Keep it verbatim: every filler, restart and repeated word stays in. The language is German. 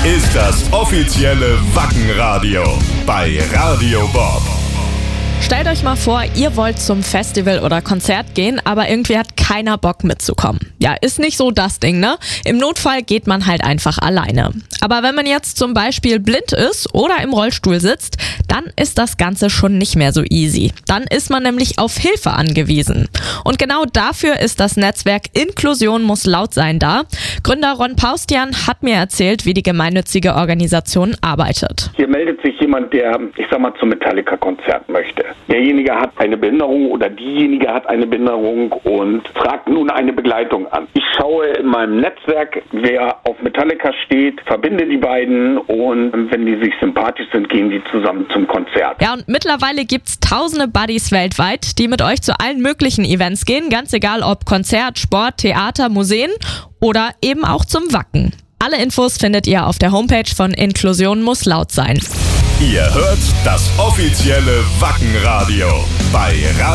ist das offizielle Wackenradio bei Radio Bob. Stellt euch mal vor, ihr wollt zum Festival oder Konzert gehen, aber irgendwie hat keiner Bock mitzukommen. Ja, ist nicht so das Ding, ne? Im Notfall geht man halt einfach alleine. Aber wenn man jetzt zum Beispiel blind ist oder im Rollstuhl sitzt, dann ist das Ganze schon nicht mehr so easy. Dann ist man nämlich auf Hilfe angewiesen. Und genau dafür ist das Netzwerk Inklusion muss laut sein da. Gründer Ron Paustian hat mir erzählt, wie die gemeinnützige Organisation arbeitet. Hier meldet sich jemand, der, ich sag mal, zum Metallica-Konzert möchte. Derjenige hat eine Behinderung oder diejenige hat eine Behinderung und fragt nun eine Begleitung an. Ich schaue in meinem Netzwerk, wer auf Metallica steht, verbinde die beiden und wenn die sich sympathisch sind, gehen die zusammen zum Konzert. Ja, und mittlerweile gibt's tausende Buddies weltweit, die mit euch zu allen möglichen Events gehen, ganz egal ob Konzert, Sport, Theater, Museen oder eben auch zum Wacken. Alle Infos findet ihr auf der Homepage von Inklusion muss laut sein. Ihr hört das offizielle Wackenradio bei Radio